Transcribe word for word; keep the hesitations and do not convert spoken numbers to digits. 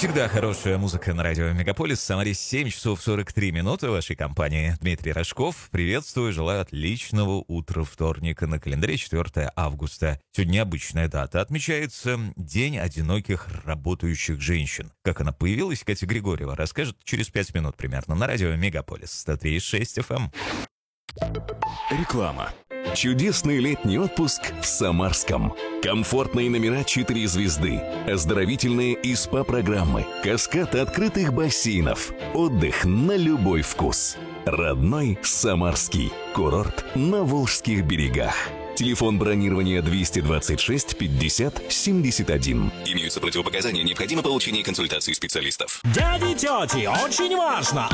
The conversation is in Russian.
Всегда хорошая музыка на радио Мегаполис. В Самаре семь часов сорок три минуты. В вашей компании Дмитрий Рожков. Приветствую, желаю отличного утра вторника. На календаре четвёртое августа. Сегодня необычная дата. Отмечается День одиноких работающих женщин. Как она появилась, Катя Григорьева расскажет через пять минут примерно на радио Мегаполис. сто три и шесть эф эм. Реклама. Чудесный летний отпуск в Самарском. Комфортные номера четыре звезды, оздоровительные и СПА-программы, каскад открытых бассейнов, отдых на любой вкус. Родной Самарский. Курорт на Волжских берегах. Телефон бронирования двести двадцать шесть пятьдесят семьдесят один. Имеются противопоказания, необходимо получение консультации специалистов. Дяди, тети, очень важно!